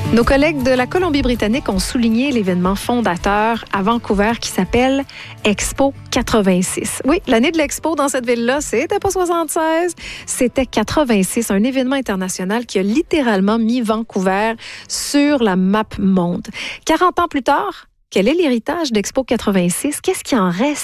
Nos collègues de la Colombie-Britannique ont souligné l'événement fondateur à Vancouver qui s'appelle Expo 86. Oui, l'année de l'Expo dans cette ville-là, c'était pas 76, c'était 86, un événement international qui a littéralement mis Vancouver sur la map monde. 40 ans plus tard, quel est l'héritage d'Expo 86? Qu'est-ce qui en reste